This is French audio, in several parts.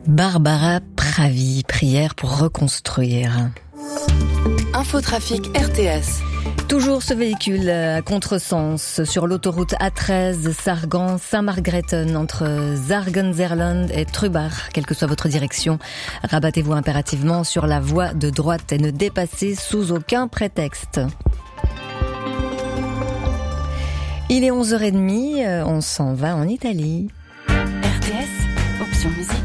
Barbara Pravi, prière pour reconstruire. Infotrafic RTS. Toujours ce véhicule à contresens sur l'autoroute A13 de Sargan-Saint-Margrethen entre Zargenzerland et Trubach. Quelle que soit votre direction, rabattez-vous impérativement sur la voie de droite et ne dépassez sous aucun prétexte. Il est 11h30, on s'en va en Italie. RTS, option musique.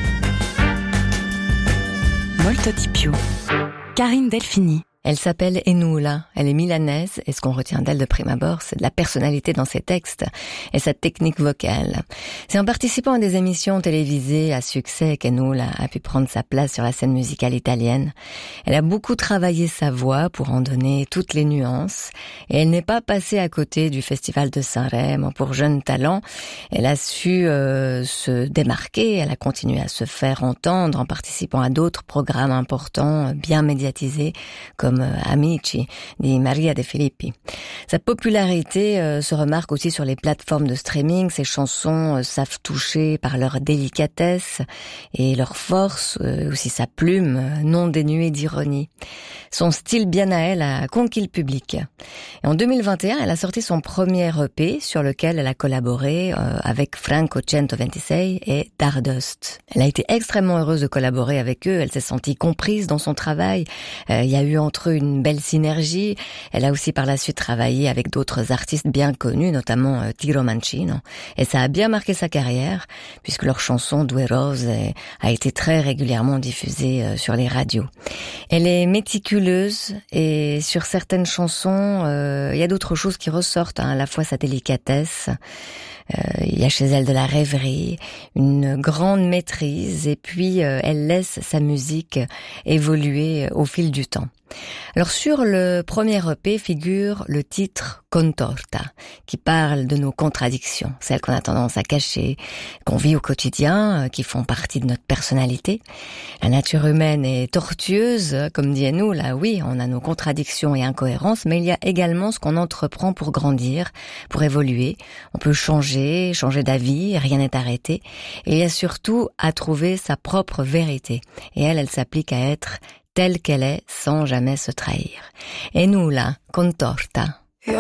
Molto di più. Karine Delphini. Elle s'appelle Enula, elle est milanaise et ce qu'on retient d'elle de prime abord, c'est de la personnalité dans ses textes et sa technique vocale. C'est en participant à des émissions télévisées à succès qu'Enula a pu prendre sa place sur la scène musicale italienne. Elle a beaucoup travaillé sa voix pour en donner toutes les nuances et elle n'est pas passée à côté du Festival de Sanremo pour jeunes talents. Elle a su se démarquer, elle a continué à se faire entendre en participant à d'autres programmes importants, bien médiatisés, comme Amici di Maria De Filippi. Sa popularité se remarque aussi sur les plateformes de streaming. Ses chansons savent toucher par leur délicatesse et leur force, aussi sa plume non dénuée d'ironie. Son style bien à elle a conquis le public. Et en 2021, elle a sorti son premier EP sur lequel elle a collaboré avec Franco 126 et Dardust. Elle a été extrêmement heureuse de collaborer avec eux. Elle s'est sentie comprise dans son travail. Il y a eu entre eux une belle synergie. Elle a aussi par la suite travaillé avec d'autres artistes bien connus, notamment Tiro Mancino. Et ça a bien marqué sa carrière, puisque leur chanson Due Rose a été très régulièrement diffusée sur les radios. Elle est méticuleuse et sur certaines chansons, il y a d'autres choses qui ressortent, à la fois sa délicatesse, il y a chez elle de la rêverie, une grande maîtrise et puis elle laisse sa musique évoluer au fil du temps. Alors sur le premier EP figure le titre Contorta, qui parle de nos contradictions, celles qu'on a tendance à cacher, qu'on vit au quotidien, qui font partie de notre personnalité. La nature humaine est tortueuse, comme dit nous, là oui, on a nos contradictions et incohérences, mais il y a également ce qu'on entreprend pour grandir, pour évoluer. On peut changer d'avis, rien n'est arrêté. Et il y a surtout à trouver sa propre vérité. Et elle s'applique à être telle qu'elle est sans jamais se trahir. Et nous là, Contorta.